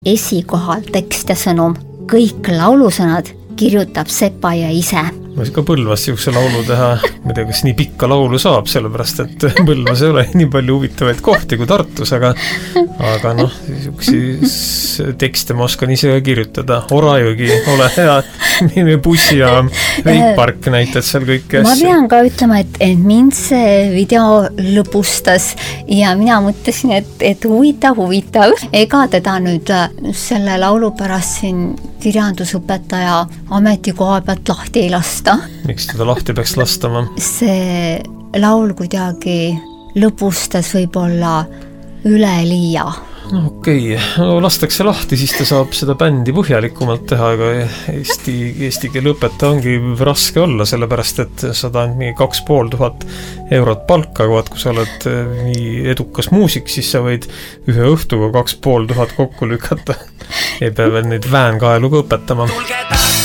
Esikohal tekst ja sõnum. Kõik laulusõnad kirjutab Sepaja ise. Ma ka Põlvas siukse laulu teha, ma ei tea, kas nii pikka laulu saab, sellepärast, et Põlvas ei ole nii palju huvitavaid kohti kui Tartus, aga noh, siuksi tekste ma oskan ise kirjutada. Orajõgi, ole hea, bussijaam, Veikpark näitad seal kõike. Ma pean ka ütlema, et mind see video lõpustas ja mina mõtlesin, et huvitav. Ega teda nüüd selle laulu pärast siin kirjandusõpetaja ametikoha pealt lahti ei lasta. Miks teda lahti peaks lastama? See laul kuidagi lõpustas võib-olla üleliia. No okei, lastakse lahti, siis ta saab seda bändi põhjalikumalt teha, aga eesti keele õpetaja ongi raske olla, sellepärast, et 2500 eurot palka, aga kui sa oled nii edukas muusik, siis sa võid ühe õhtuga 2500 kokku lükata. Ei pea veel neid väänkaeluga õpetama.